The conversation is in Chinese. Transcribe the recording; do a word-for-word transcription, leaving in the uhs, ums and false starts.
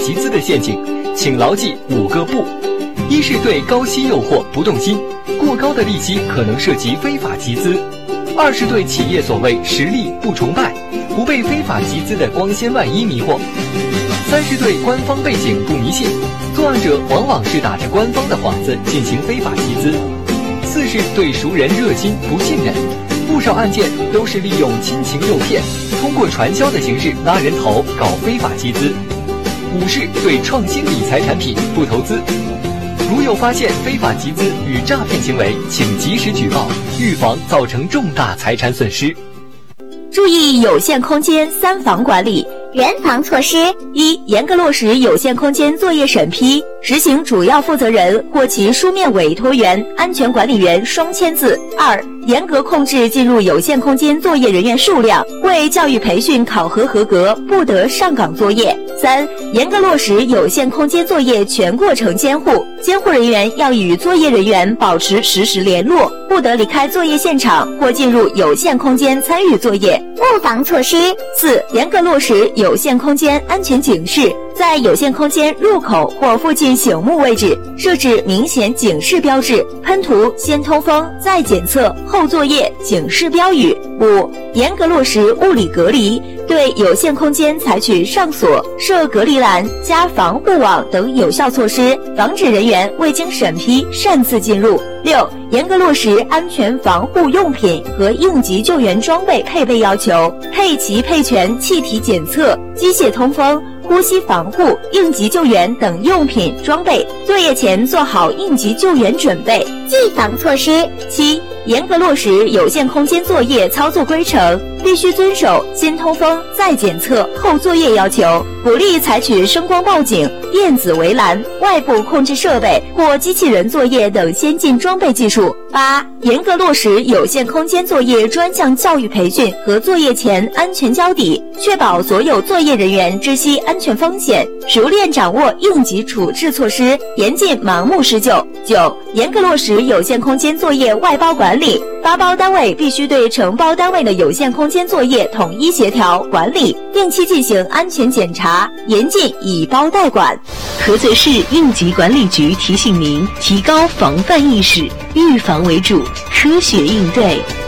集资的陷阱，请牢记五个不：一是对高息诱惑不动心，过高的利息可能涉及非法集资；二是对企业所谓实力不崇拜，不被非法集资的光鲜外衣迷惑；三是对官方背景不迷信，作案者往往是打着官方的幌子进行非法集资；四是对熟人热心不信任，不少案件都是利用亲情诱骗，通过传销的形式拉人头搞非法集资；五是对创新理财产品不投资。如有发现非法集资与诈骗行为，请及时举报，预防造成重大财产损失。 注意有限空间三防管理。 严防措施： 一、严格落实有限空间作业审批，实行主要负责人或其书面委托员、安全管理员双签字；二、严格控制进入有限空间作业人员数量，为教育培训考核合格，不得上岗作业；三、严格落实有限空间作业全过程监护，监护人员要与作业人员保持实时联络，不得离开作业现场或进入有限空间参与作业。 误防措施： 四、严格落实有限空间安全警示，在有限空间入口或附近醒目位置设置明显警示标志，喷涂先通风再检测后作业警示标语。五、严格落实物理隔离，对有限空间采取上锁、设隔离栏、加防护网等有效措施，防止人员未经审批擅自进入。六、严格落实安全防护用品和应急救援装备配备要求，配齐配全气体检测、机械通风、呼吸防护、应急救援等用品装备，作业前做好应急救援准备。 预防措施： 七、严格落实有限空间作业操作规程，必须遵守先通风再检测后作业要求，鼓励采取声光报警、电子围栏、外部控制设备或机器人作业等先进装备技术。八、严格落实有限空间作业专项教育培训和作业前安全交底，确保所有作业人员知悉安全风险，熟练掌握应急处置措施，严禁盲目施救。九、严格落实有限空间作业外包管理，发包单位必须对承包单位的有限空间作业统一协调管理，定期进行安全检查，严禁以包代管。 菏泽市应急管理局提醒您：提高防范意识，预防为主，科学应对。